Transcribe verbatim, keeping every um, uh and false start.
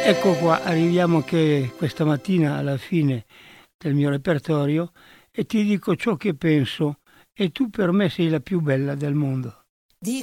Ecco qua, arriviamo che questa mattina alla fine del mio repertorio e ti dico ciò che penso e tu per me sei la più bella del mondo.